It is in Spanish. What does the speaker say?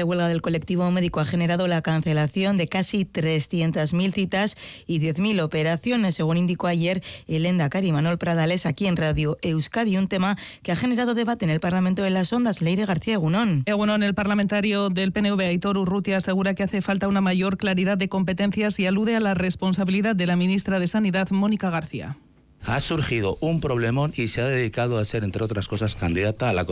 de huelga del colectivo médico ha generado la cancelación de casi 300.000 citas y 10.000 operaciones, según indicó ayer el lehendakari Manuel Pradales aquí en Radio Euskadi, un tema que ha generado debate en el Parlamento de las Ondas. Leire García, egunon. Egunon, el parlamentario del PNV, Aitor Urrutia, asegura que hace falta una mayor claridad de competencias y alude a la responsabilidad de la ministra de Sanidad, Mónica García. Ha surgido un problemón y se ha dedicado a ser, entre otras cosas, candidata a la